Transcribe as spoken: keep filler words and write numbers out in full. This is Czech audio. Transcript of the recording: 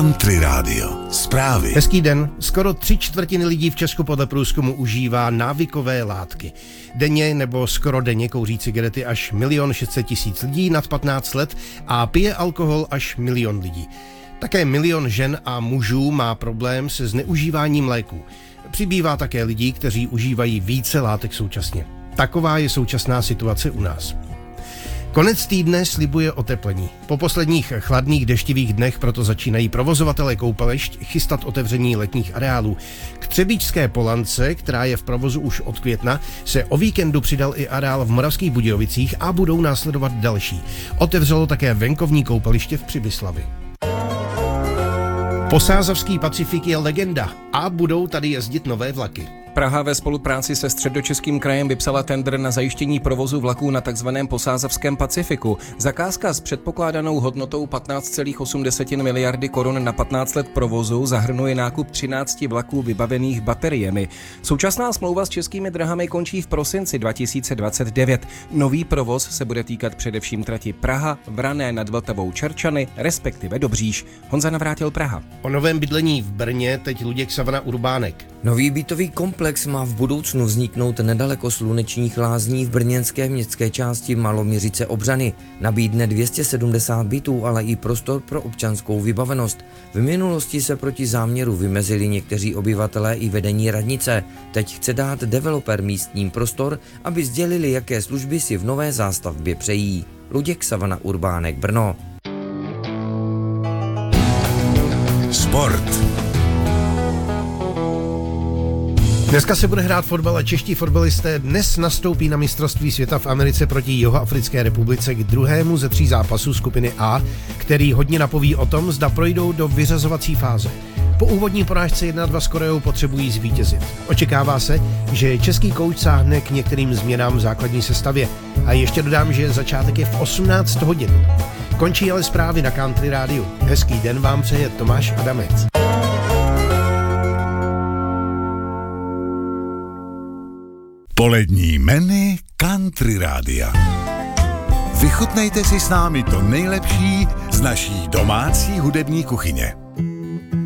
Country Radio. Zprávy. Hezký den. Skoro tři čtvrtiny lidí v Česku podle průzkumu užívá návykové látky. Denně nebo skoro denně kouří cigarety až milion šest set tisíc lidí nad patnáct let a pije alkohol až milion lidí. Také milion žen a mužů má problém se zneužíváním léků. Přibývá také lidí, kteří užívají více látek současně. Taková je současná situace u nás. Konec týdne slibuje oteplení. Po posledních chladných deštivých dnech proto začínají provozovatelé koupališť chystat otevření letních areálů. K Třebíčské Polance, která je v provozu už od května, se o víkendu přidal i areál v Moravských Budějovicích a budou následovat další. Otevřelo také venkovní koupaliště v Přibyslavi. Posázavský Pacifik je legenda a budou tady jezdit nové vlaky. Praha ve spolupráci se Středočeským krajem vypsala tendr na zajištění provozu vlaků na takzvaném Posázavském Pacifiku. Zakázka s předpokládanou hodnotou patnáct celá osm miliardy korun na patnáct let provozu zahrnuje nákup třinácti vlaků vybavených bateriemi. Současná smlouva s Českými dráhami končí v prosinci dva tisíce dvacet devět. Nový provoz se bude týkat především trati Praha, Vrané nad Vltavou Čerčany, respektive Dobříš. Honza Navrátil, Praha. O novém bydlení v Brně teď Luděk Savana Urbánek. Nový bytový komplex má v budoucnu vzniknout nedaleko Slunečních lázní v brněnské městské části Maloměřice Obřany. Nabídne dvě stě sedmdesát bytů, ale i prostor pro občanskou vybavenost. V minulosti se proti záměru vymezili někteří obyvatelé i vedení radnice. Teď chce dát developer místním prostor, aby sdělili, jaké služby si v nové zástavbě přejí. Luděk Savana Urbánek, Brno. Sport. Dneska se bude hrát fotbal a čeští fotbalisté dnes nastoupí na mistrovství světa v Americe proti Jihoafrické republice k druhému ze tří zápasů skupiny A, který hodně napoví o tom, zda projdou do vyřazovací fáze. Po úvodní porážce jedna dva s Koreou potřebují zvítězit. Očekává se, že český kouč sáhne k některým změnám v základní sestavě. A ještě dodám, že začátek je v osmnáct hodin. Končí ale zprávy na Country Rádiu. Hezký den vám přeje Tomáš Adamec. Polední menu Country Rádia. Vychutnejte si s námi to nejlepší z naší domácí hudební kuchyně.